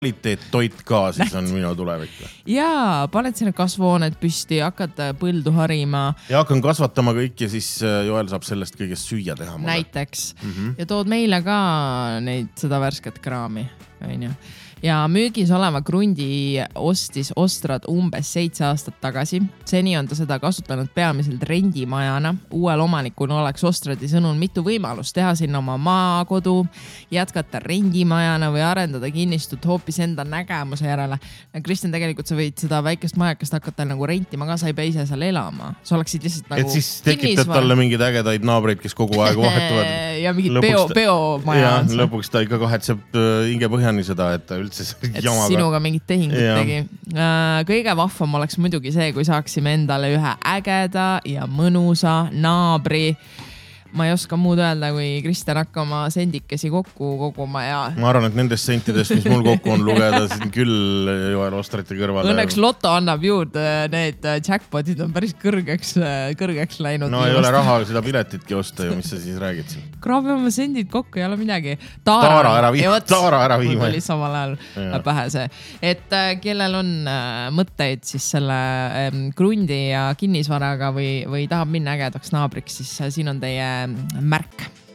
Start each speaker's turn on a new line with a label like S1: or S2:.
S1: kvaliteettoit ka siis on minu tulevik.
S2: Jaa, paned sinna kasvuhooned püsti, hakkad põldu harima.
S1: Ja hakkan kasvatama kõik ja siis Joel saab sellest kõigest süüa teha.
S2: Näiteks. Ja tood meile ka seda värsket kraami. Ja müügis oleva krundi ostis Ostrad umbes 7 aastat tagasi. Seni on ta seda kasutanud peamiselt rendimajana. Uuel omanikul oleks Ostradi sõnul mitu võimalust teha sinna oma maakodu, jätkata rendimajana või arendada kinnistut hoopis enda nägemuse järele. Kristjan, tegelikult sa võid seda väikest majakest hakata nagu rentima ka, sa ei pea ise seal elama. Sa oleksid lihtsalt nagu
S1: et siis tekitad talle mingid ägedaid naabreid, kes kogu aeg vahetuvad.
S2: Ja mingid peomaja.
S1: Ja lõpuks ta ikka kahetseb hinge põhjani seda, et ta üldse
S2: sinuga mingit tehingut tegi. Kõige vahvam oleks muidugi see, kui saaksime endale ühe ägeda ja mõnusa naabri. Ma ei oska muud öelda, kui Kristjan hakkama sendikesi kokku koguma ja...
S1: Ma arvan, et nendest sentidest, mis mul kokku on lugeda, siin küll Joel Ostrate kõrvale.
S2: Õnneks Lotto annab juurde, need jackpotid on päris kõrgeks läinud.
S1: No ei ole raha seda piletitki osta ju, mis sa siis räägid siin.
S2: Kraabi oma sendid kokku, ei ole midagi.
S1: Taara ära viima.
S2: Oli samal ajal pähe see. Et kellel on mõtteid siis selle krundi ja kinnisvaraga või tahab minna ägedaks naabriks, siis siin on teie märk.